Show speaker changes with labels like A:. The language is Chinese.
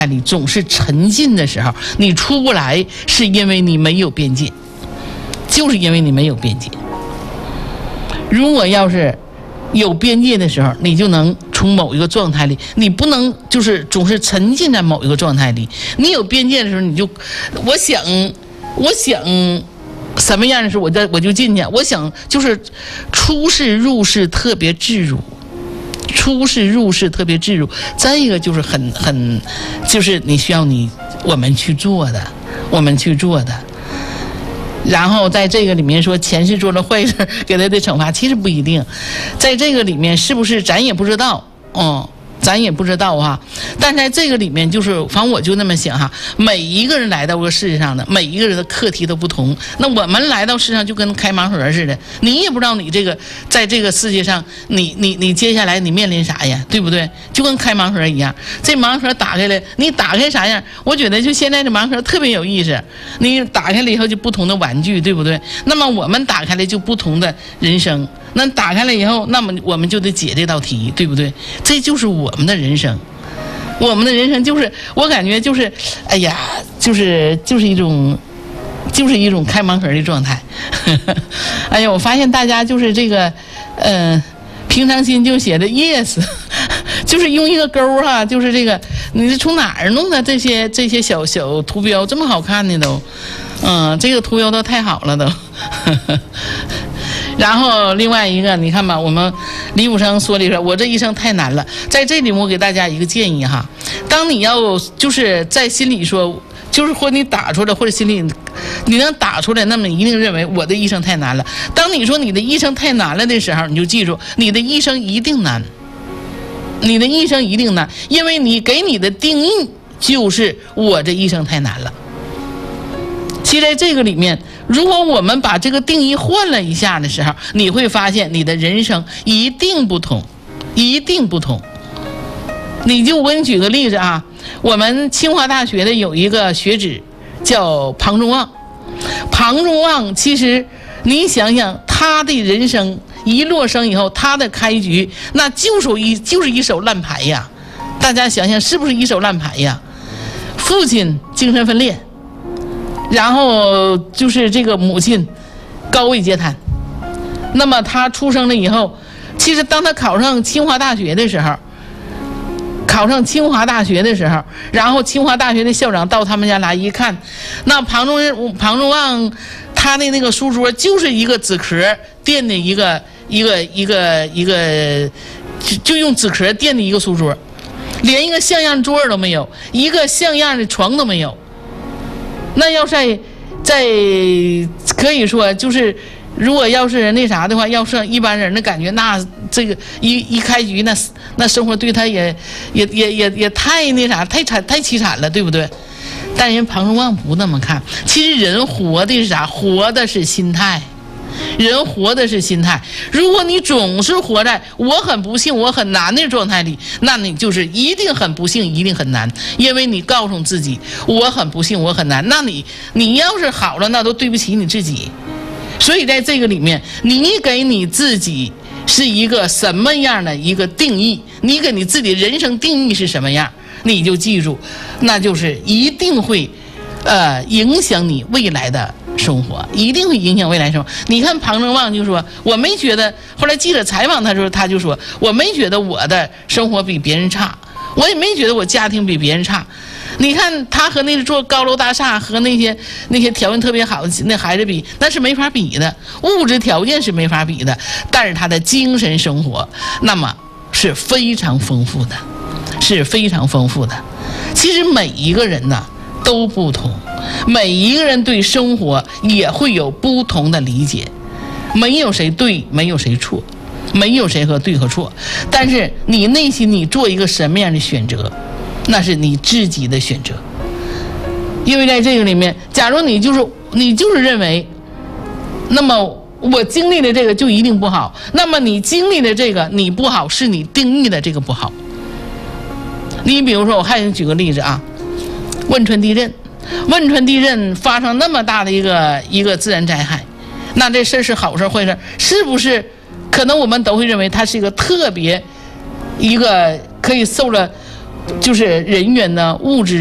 A: 里总是沉浸的时候，你出不来，是因为你没有边界，就是因为你没有边界。如果要是有边界的时候，你就能从某一个状态里，你不能就是总是沉浸在某一个状态里。你有边界的时候，你就我想什么样的时候我就进去，我想就是出世入世特别自如。出世入世特别自如，这个就是很就是你需要我们去做的。然后在这个里面说前世做了坏事给他的惩罚，其实不一定，在这个里面是不是咱也不知道，咱也不知道哈。但在这个里面，就是反正我就那么想哈，每一个人来到这个世界上的每一个人的课题都不同。那我们来到世上就跟开盲盒似的，你也不知道你这个在这个世界上，你接下来你面临啥呀，对不对？就跟开盲盒一样，这盲盒打开了，你打开啥样？我觉得就现在这盲盒特别有意思，你打开了以后就不同的玩具，对不对？那么我们打开了就不同的人生。那打开了以后，那么我们就得解这道题，对不对？这就是我们的人生，我们的人生就是我感觉就是，哎呀，就是一种开盲盒的状态。哎呀，我发现大家就是这个，平常心就写的 yes， 就是用一个勾哈，就是这个你是从哪儿弄的这些小图标这么好看的都，这个图标都太好了都。然后另外一个你看吧，我们李武生说了一说，我这一生太难了。在这里我给大家一个建议哈，当你要就是在心里说，就是或你打出来，或者心里你能打出来，那么你一定认为我的一生太难了。当你说你的一生太难了的时候，你就记住你的一生一定难，你的一生一定难，因为你给你的定义就是我这一生太难了。其实在这个里面，如果我们把这个定义换了一下的时候，你会发现你的人生一定不同，一定不同。我给你举个例子啊，我们清华大学的有一个学者叫庞众望，庞众望其实你想想他的人生一落生以后，他的开局那就是一手烂牌呀，大家想想是不是一手烂牌呀？父亲精神分裂，然后就是这个母亲高位截瘫。那么他出生了以后，其实当他考上清华大学的时候，然后清华大学的校长到他们家来一看，那庞众望他的那个书桌就是一个纸壳垫的一个就用纸壳垫的一个书桌，连一个像样桌都没有，一个像样的床都没有。那要在可以说就是如果要是那啥的话，要是一般人的感觉，那这个一开局那生活对他也太那啥太凄惨了，对不对？但人庞众望不那么看，其实人活的是啥？活的是心态。人活的是心态，如果你总是活在我很不幸我很难的状态里，那你就是一定很不幸一定很难，因为你告诉自己我很不幸我很难，那你要是好了，那都对不起你自己。所以在这个里面，你给你自己是一个什么样的一个定义，你给你自己人生定义是什么样，你就记住，那就是一定会影响你未来的生活，一定会影响未来生活。你看庞众望就说我没觉得，后来记者采访他就说我没觉得我的生活比别人差，我也没觉得我家庭比别人差。你看他和那座高楼大厦和那些条件特别好的那孩子比，那是没法比的，物质条件是没法比的，但是他的精神生活那么是非常丰富的，是非常丰富的。其实每一个人呢都不同，每一个人对生活也会有不同的理解，没有谁对，没有谁错，没有谁和对和错，但是你内心你做一个什么样的选择，那是你自己的选择。因为在这个里面，假如你就是认为，那么我经历的这个就一定不好，那么你经历的这个你不好是你定义的这个不好。你比如说我还举个例子啊，汶川地震发生那么大的一个自然灾害，那这事是好事坏事？是不是可能我们都会认为它是一个特别一个可以受了就是人员呢物质